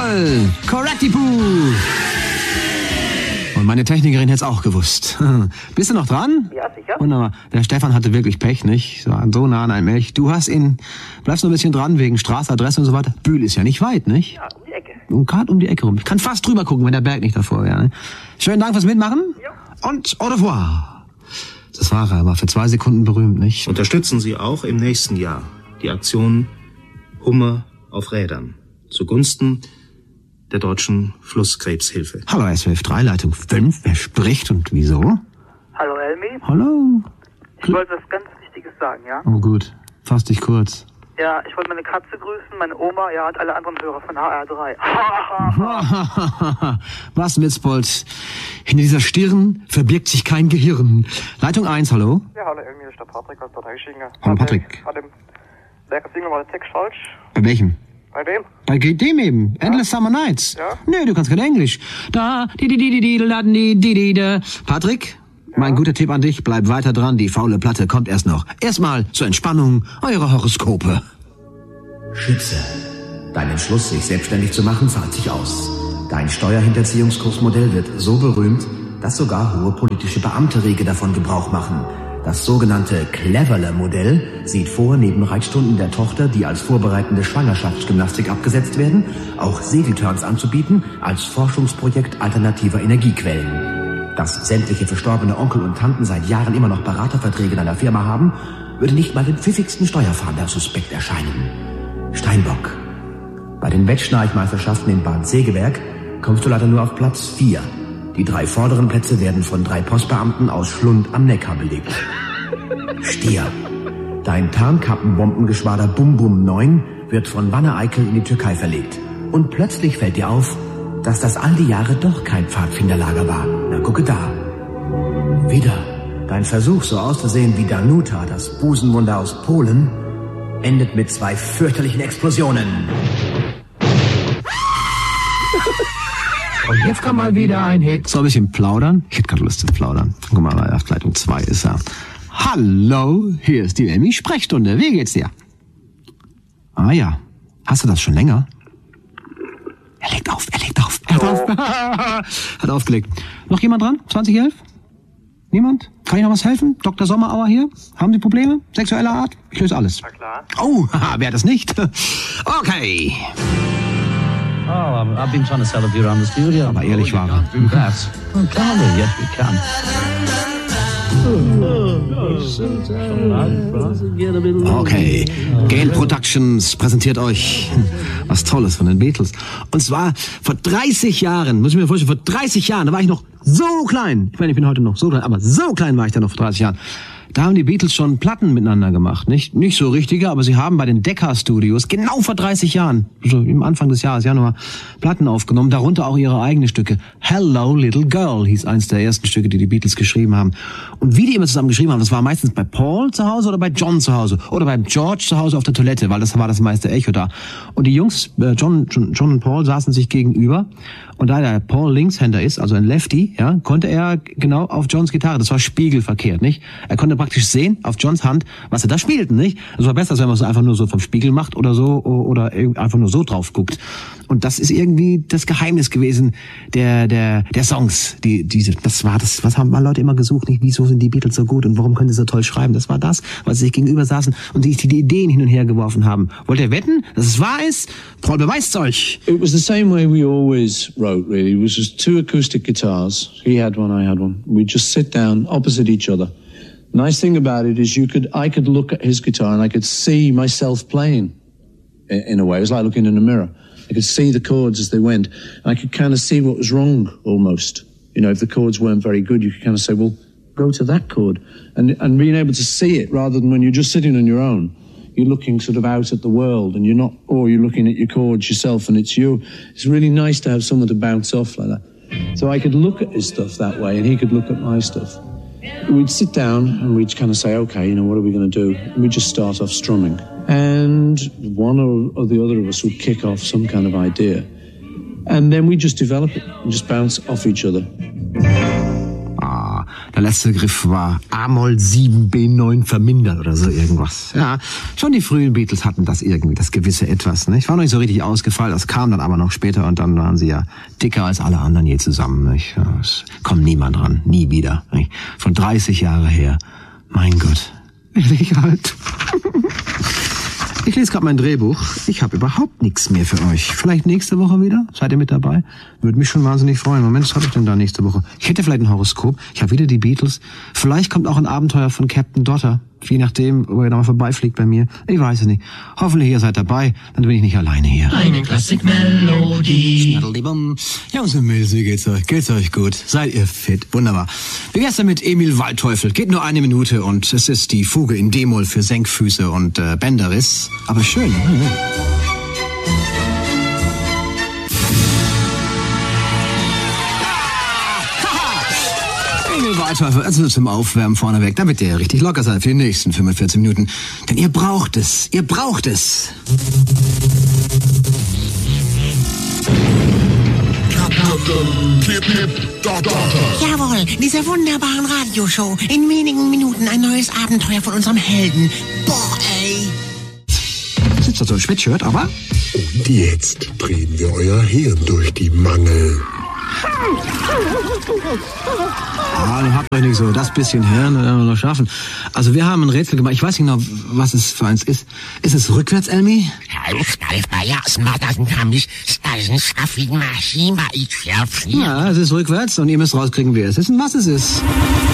Jawohl, Correctipu. Und meine Technikerin hätte es auch gewusst. Bist du noch dran? Ja, sicher. Wunderbar. Der Stefan hatte wirklich Pech, nicht? So nah an einem Elch. Du hast ihn, bleibst noch ein bisschen dran, wegen Straße, Adresse und so weiter. Bühl ist ja nicht weit, nicht? Ja, um die Ecke. Und gerade um die Ecke rum. Ich kann fast drüber gucken, wenn der Berg nicht davor wäre. Ne? Schönen Dank fürs Mitmachen. Ja. Und au revoir. Das war er, war für 2 Sekunden berühmt, nicht? Unterstützen Sie auch im nächsten Jahr die Aktion Hummer auf Rädern zugunsten der Deutschen Flusskrebshilfe. Hallo, S12 Leitung 5. Wer spricht und wieso? Hallo, Elmi. Hallo. Ich wollte was ganz Wichtiges sagen, ja? Oh gut, fass dich kurz. Ja, ich wollte meine Katze grüßen, meine Oma, ja, und alle anderen Hörer von HR3. Was, Mitzbold? Hinter dieser Stirn verbirgt sich kein Gehirn. Leitung 1, hallo? Ja, hallo, irgendwie ist der Patrick aus Bad Aischingen. Hallo, Patrick. Hat im Single mal der Text falsch? Bei welchem? Bei wem? Bei dem eben. Ja. Endless Summer Nights. Ja? Nö, du kannst kein Englisch. Da, Patrick? Ja? Mein guter Tipp an dich, bleib weiter dran, die faule Platte kommt erst noch. Erstmal zur Entspannung, eure Horoskope. Schütze. Dein Entschluss, sich selbstständig zu machen, zahlt sich aus. Dein Steuerhinterziehungskursmodell wird so berühmt, dass sogar hohe politische Beamte rege davon Gebrauch machen. Das sogenannte Cleverle-Modell sieht vor, neben Reitstunden der Tochter, die als vorbereitende Schwangerschaftsgymnastik abgesetzt werden, auch Segelturns anzubieten als Forschungsprojekt alternativer Energiequellen. Dass sämtliche verstorbene Onkel und Tanten seit Jahren immer noch Beraterverträge in einer Firma haben, würde nicht mal dem pfiffigsten Steuerfahnder suspekt erscheinen. Steinbock. Bei den Wettschnarchmeisterschaften in Bad Segeberg kommst du leider nur auf Platz 4. Die 3 vorderen Plätze werden von 3 Postbeamten aus Schlund am Neckar belegt. Stier. Dein Tarnkappenbombengeschwader Bum Bum 9 wird von Wanne-Eickel in die Türkei verlegt. Und plötzlich fällt dir auf, dass das all die Jahre doch kein Pfadfinderlager war. Na, gucke da. Wieder. Dein Versuch, so auszusehen wie Danuta, das Busenwunder aus Polen, endet mit 2 fürchterlichen Explosionen. Und jetzt kommt mal wieder ein Hit. So ein bisschen plaudern. Ich hätte gerade Lust zu plaudern. Guck mal, auf Leitung 2 ist er. Hallo, hier ist die Emmy-Sprechstunde. Wie geht's dir? Ah ja, hast du das schon länger? Er legt auf. Hat aufgelegt. Noch jemand dran? 2011? Niemand? Kann ich noch was helfen? Dr. Sommerauer hier? Haben Sie Probleme? Sexueller Art? Ich löse alles. Na klar. Oh, wer das nicht? Okay. Oh, I've been trying to sell a beer around the studio. Aber ehrlich war er. Do that. Oh, can we? Yes, we can. Okay, Gain Productions präsentiert euch was Tolles von den Beatles. Und zwar vor 30 Jahren, muss ich mir vorstellen, vor 30 Jahren, da war ich noch so klein. Ich meine, ich bin heute noch so klein, aber so klein war ich da noch vor 30 Jahren. Da haben die Beatles schon Platten miteinander gemacht, nicht so richtige, aber sie haben bei den Decca Studios genau vor 30 Jahren, so im Anfang des Jahres, Januar, Platten aufgenommen, darunter auch ihre eigenen Stücke. Hello Little Girl hieß eins der ersten Stücke, die Beatles geschrieben haben. Und wie die immer zusammen geschrieben haben, das war meistens bei Paul zu Hause oder bei John zu Hause oder beim George zu Hause auf der Toilette, weil das war das meiste Echo da. Und die Jungs, John und Paul, saßen sich gegenüber. Und da der Paul Linkshänder ist, also ein Lefty, ja, konnte er genau auf Johns Gitarre, das war spiegelverkehrt, nicht? Er konnte praktisch sehen auf Johns Hand, was er da spielten, nicht? Das war besser, als wenn man es einfach nur so vom Spiegel macht oder so, oder einfach nur so drauf guckt. Und das ist irgendwie das Geheimnis gewesen der Songs. Was haben mal Leute immer gesucht, nicht? Wieso sind die Beatles so gut und warum können sie so toll schreiben? Das war das, weil sie sich gegenüber saßen und die Ideen hin und her geworfen haben. Wollt ihr wetten, dass es wahr ist? Paul beweist's euch. It was the same way we always wrote, really. It was just 2 acoustic guitars. He had one, I had one. We'd just sit down opposite each other. The nice thing about it is I could look at his guitar and I could see myself playing in a way. It was like looking in a mirror. I could see the chords as they went. And I could kind of see what was wrong almost. You know, if the chords weren't very good, you could kind of say, well, go to that chord. And being able to see it rather than when you're just sitting on your own. You're looking sort of out at the world and you're looking at your chords yourself and it's you. It's really nice to have someone to bounce off like that. So I could look at his stuff that way and he could look at my stuff. We'd sit down and we'd kind of say, okay, you know, what are we going to do? And we'd just start off strumming. And one or the other of us would kick off some kind of idea. And then we'd just develop it and just bounce off each other. Der letzte Griff war A-Moll 7 B9 vermindert oder so irgendwas. Ja, schon die frühen Beatles hatten das irgendwie, das gewisse Etwas. Ne? Ich war noch nicht so richtig ausgefallen, das kam dann aber noch später und dann waren sie ja dicker als alle anderen je zusammen. Nicht? Ja, es kommt niemand ran, nie wieder. Nicht? Von 30 Jahre her. Mein Gott, werde ich alt. Ich lese gerade mein Drehbuch. Ich habe überhaupt nichts mehr für euch. Vielleicht nächste Woche wieder? Seid ihr mit dabei? Würde mich schon wahnsinnig freuen. Moment, was habe ich denn da nächste Woche? Ich hätte vielleicht ein Horoskop. Ich habe wieder die Beatles. Vielleicht kommt auch ein Abenteuer von Captain Dotter. Je nachdem, ob er da mal vorbeifliegt bei mir. Ich weiß es nicht. Hoffentlich ihr seid dabei. Dann bin ich nicht alleine hier. Eine Klassikmelodie. Jungs und Mädels, wie geht's euch? Geht's euch gut? Seid ihr fit? Wunderbar. Wie wär's denn mit Emil Waldteufel? Geht nur 1 Minute und es ist die Fuge in D-Moll für Senkfüße und Bänderriss. Aber schön. Emil Waldteufel, also zum Aufwärmen vorneweg, damit ihr richtig locker seid für die nächsten 45 Minuten. Denn ihr braucht es. Ihr braucht es. Jawohl, diese wunderbaren Radioshow. In wenigen Minuten ein neues Abenteuer von unserem Helden. Boah, ey. Sitzt da so ein Sweatshirt, aber... Und jetzt drehen wir euer Hirn durch die Mangel. Ah, ihr habt euch nicht so das bisschen Hirn noch schaffen. Also wir haben ein Rätsel gemacht. Ich weiß nicht genau, was es für eins ist. Ist es rückwärts, Elmi? Ja, es ist rückwärts und ihr müsst rauskriegen, wer es ist und was es ist.